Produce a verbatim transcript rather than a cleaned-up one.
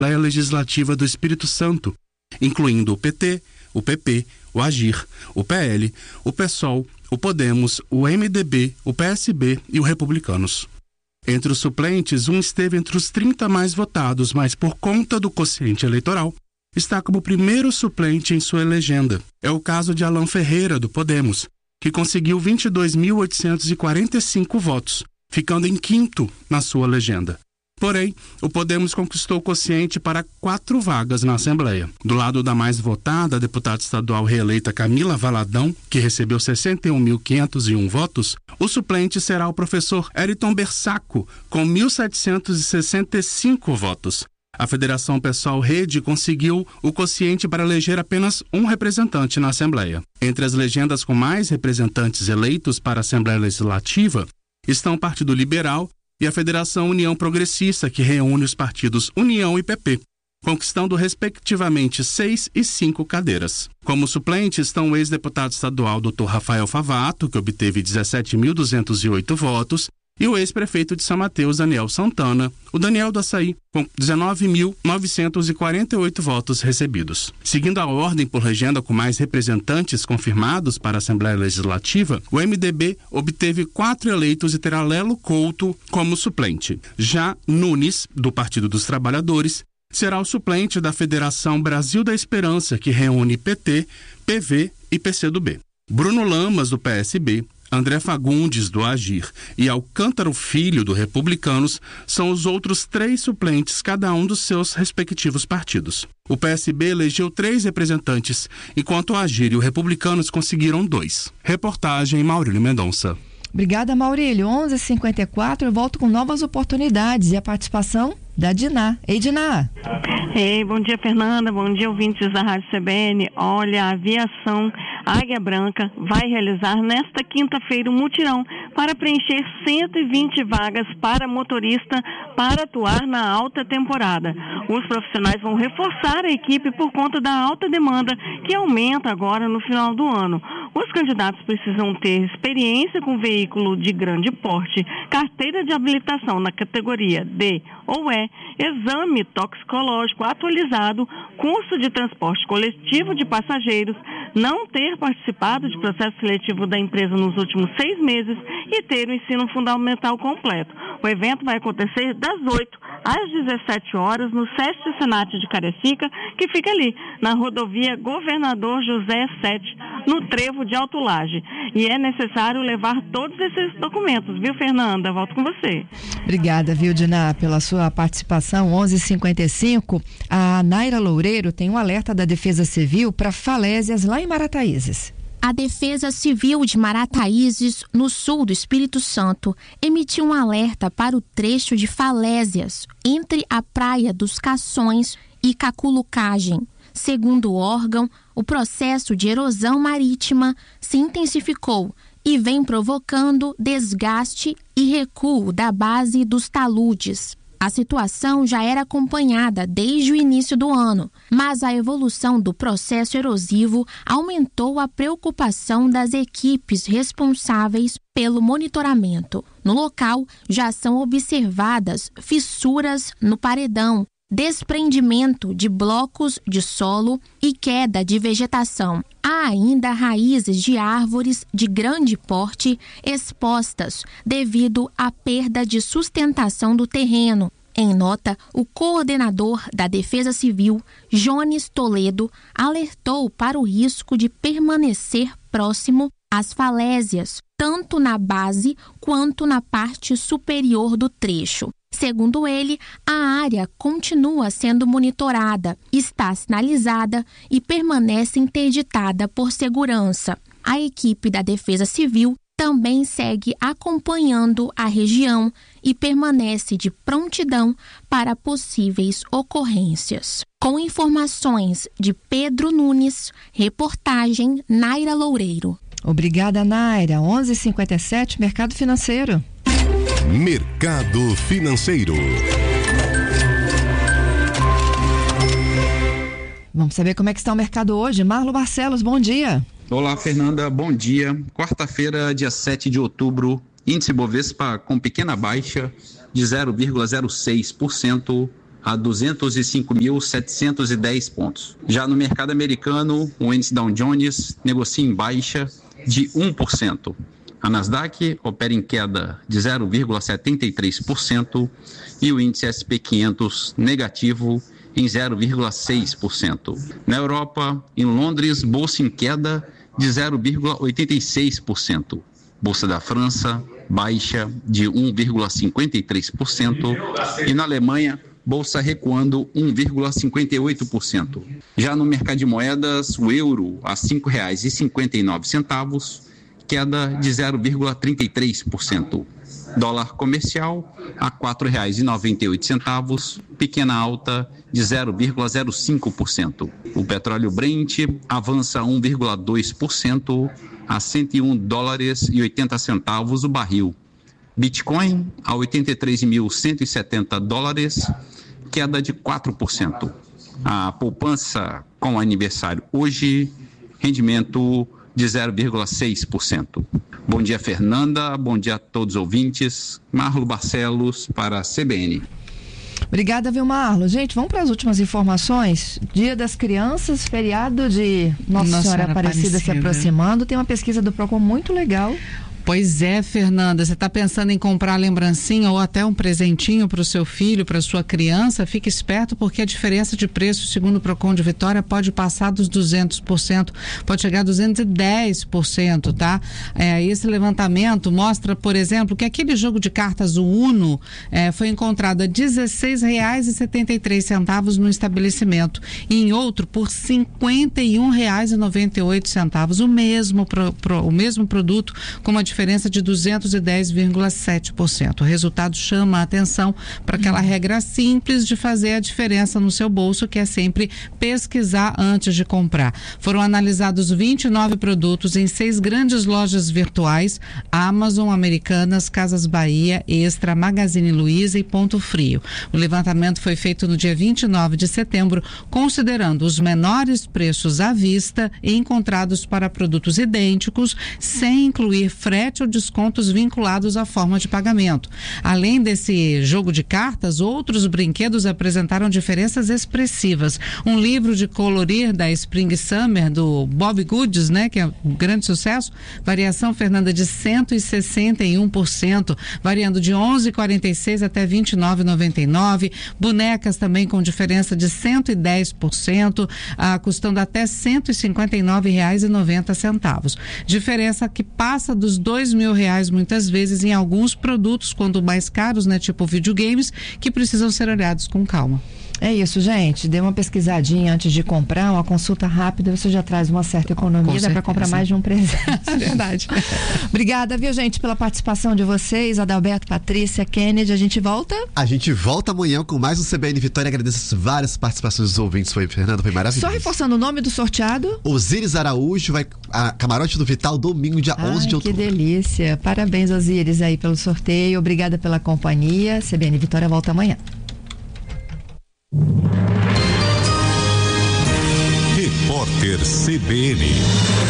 Assembleia Legislativa do Espírito Santo, incluindo o P T, o P P, o Agir, o P L, o PSOL, o Podemos, o M D B, o P S B e o Republicanos. Entre os suplentes, um esteve entre os trinta mais votados, mas por conta do quociente eleitoral, está como primeiro suplente em sua legenda. É o caso de Alan Ferreira, do Podemos, que conseguiu vinte e dois mil oitocentos e quarenta e cinco votos, ficando em quinto na sua legenda. Porém, o Podemos conquistou o quociente para quatro vagas na Assembleia. Do lado da mais votada, a deputada estadual reeleita Camila Valadão, que recebeu sessenta e um mil quinhentos e um votos, o suplente será o professor Eriton Bersaco, com mil setecentos e sessenta e cinco votos. A Federação Pessoal Rede conseguiu o quociente para eleger apenas um representante na Assembleia. Entre as legendas com mais representantes eleitos para a Assembleia Legislativa estão o Partido Liberal e a Federação União Progressista, que reúne os partidos União e P P, conquistando respectivamente seis e cinco cadeiras. Como suplente estão o ex-deputado estadual doutor Rafael Favato, que obteve dezessete mil duzentos e oito votos, e o ex-prefeito de São Mateus, Daniel Santana, o Daniel do Açaí, com dezenove mil novecentos e quarenta e oito votos recebidos. Seguindo a ordem por legenda com mais representantes confirmados para a Assembleia Legislativa, o M D B obteve quatro eleitos e terá Lelo Couto como suplente. Já Nunes, do Partido dos Trabalhadores, será o suplente da Federação Brasil da Esperança, que reúne P T, P V e P C do B. Bruno Lamas, do P S B, André Fagundes, do Agir, e Alcântara Filho, do Republicanos, são os outros três suplentes, cada um dos seus respectivos partidos. O P S B elegeu três representantes, enquanto o Agir e o Republicanos conseguiram dois. Reportagem Maurílio Mendonça. Obrigada, Maurílio. onze e cinquenta e quatro, eu volto com novas oportunidades e a participação da Diná. Ei, Diná. Ei, bom dia, Fernanda. Bom dia, ouvintes da Rádio C B N. Olha, a aviação Águia Branca vai realizar nesta quinta-feira um mutirão para preencher cento e vinte vagas para motorista para atuar na alta temporada. Os profissionais vão reforçar a equipe por conta da alta demanda que aumenta agora no final do ano. Os candidatos precisam ter experiência com veículo de grande porte, carteira de habilitação na categoria D ou E, exame toxicológico atualizado, curso de transporte coletivo de passageiros, não ter participado de processo seletivo da empresa nos últimos seis meses e ter o ensino fundamental completo. O evento vai acontecer das oito às dezessete horas no SESC Senat de Cariacica, que fica ali, na rodovia Governador José sete, no trevo de Alto Laje. E é necessário levar todos esses documentos, viu, Fernanda? Volto com você. Obrigada, viu, Diná, pela sua participação. onze e cinquenta e cinco, a Naira Loureiro tem um alerta da Defesa Civil para falésias lá em Marataízes. A Defesa Civil de Marataízes, no sul do Espírito Santo, emitiu um alerta para o trecho de falésias entre a Praia dos Cações e Caculucagem. Segundo o órgão, o processo de erosão marítima se intensificou e vem provocando desgaste e recuo da base dos taludes. A situação já era acompanhada desde o início do ano, mas a evolução do processo erosivo aumentou a preocupação das equipes responsáveis pelo monitoramento. No local, já são observadas fissuras no paredão, desprendimento de blocos de solo e queda de vegetação. Há ainda raízes de árvores de grande porte expostas devido à perda de sustentação do terreno. Em nota, o coordenador da Defesa Civil, Jones Toledo, alertou para o risco de permanecer próximo às falésias, tanto na base quanto na parte superior do trecho. Segundo ele, a área continua sendo monitorada, está sinalizada e permanece interditada por segurança. A equipe da Defesa Civil também segue acompanhando a região e permanece de prontidão para possíveis ocorrências. Com informações de Pedro Nunes, reportagem Naira Loureiro. Obrigada, Naira. onze e cinquenta e sete, Mercado Financeiro. Mercado Financeiro. Vamos saber como é que está o mercado hoje. Marlo Barcelos, bom dia. Olá, Fernanda, bom dia. Quarta-feira, dia sete de outubro, índice Bovespa com pequena baixa de zero vírgula zero seis por cento a duzentos e cinco mil setecentos e dez pontos. Já no mercado americano, o índice Dow Jones negocia em baixa de um por cento. A Nasdaq opera em queda de zero vírgula setenta e três por cento e o índice S e P quinhentos negativo em zero vírgula seis por cento. Na Europa, em Londres, bolsa em queda de zero vírgula oitenta e seis por cento. Bolsa da França, baixa de um vírgula cinquenta e três por cento. E na Alemanha, bolsa recuando um vírgula cinquenta e oito por cento. Já no mercado de moedas, o euro a cinco reais e cinquenta e nove centavos, queda de zero vírgula trinta e três por cento. Dólar comercial a quatro reais e noventa e oito centavos, pequena alta de zero vírgula zero cinco por cento. O petróleo Brent avança um vírgula dois por cento a cento e um dólares e oitenta centavos o barril. Bitcoin a oitenta e três mil cento e setenta dólares, queda de quatro por cento. A poupança com aniversário hoje, rendimento de zero vírgula seis por cento. Bom dia, Fernanda. Bom dia a todos os ouvintes. Marlo Barcelos para a C B N. Obrigada, Vilmarlo. Gente, vamos para as últimas informações. Dia das Crianças, feriado de Nossa, Nossa Senhora Aparecida, Aparecida se aproximando. Tem uma pesquisa do Procon muito legal. Pois é, Fernanda, você está pensando em comprar lembrancinha ou até um presentinho para o seu filho, para sua criança? Fique esperto, porque a diferença de preço, segundo o Procon de Vitória, pode passar dos duzentos por cento, pode chegar a duzentos e dez por cento, tá? É, esse levantamento mostra, por exemplo, que aquele jogo de cartas, o Uno, é, foi encontrado a dezesseis reais e setenta e três centavos no estabelecimento, e em outro por cinquenta e um reais e noventa e oito centavos, o mesmo, pro, pro, o mesmo produto com uma diferença de duzentos e dez vírgula sete por cento. O resultado chama a atenção para aquela uhum. regra simples de fazer a diferença no seu bolso, que é sempre pesquisar antes de comprar. Foram analisados vinte e nove produtos em seis grandes lojas virtuais: Amazon, Americanas, Casas Bahia, Extra, Magazine Luiza e Ponto Frio. O levantamento foi feito no dia vinte e nove de setembro, considerando os menores preços à vista encontrados para produtos idênticos, sem incluir frete ou descontos vinculados à forma de pagamento. Além desse jogo de cartas, outros brinquedos apresentaram diferenças expressivas. Um livro de colorir da Spring Summer, do Bob Goods, né, que é um grande sucesso, variação, Fernanda, de cento e sessenta e um por cento, variando de onze reais e quarenta e seis centavos até vinte e nove reais e noventa e nove centavos. Bonecas também com diferença de cento e dez por cento, ah, custando até cento e cinquenta e nove reais e noventa centavos. Diferença que passa dos dois mil reais muitas vezes em alguns produtos, quando mais caros, né, tipo videogames, que precisam ser olhados com calma. É isso, gente. Dê uma pesquisadinha antes de comprar, uma consulta rápida, você já traz uma certa economia, dá para comprar mais de um presente. É verdade. Obrigada, viu, gente, pela participação de vocês, Adalberto, Patrícia, Kennedy. A gente volta? A gente volta amanhã com mais um C B N Vitória. Agradeço as várias participações dos ouvintes. Foi, Fernando, foi maravilhoso. Só reforçando o nome do sorteado. Osíris Araújo, vai a Camarote do Vital, domingo, dia Ai, onze de outubro. Que delícia. Parabéns, Osíris, aí pelo sorteio. Obrigada pela companhia. C B N Vitória volta amanhã. Repórter C B N.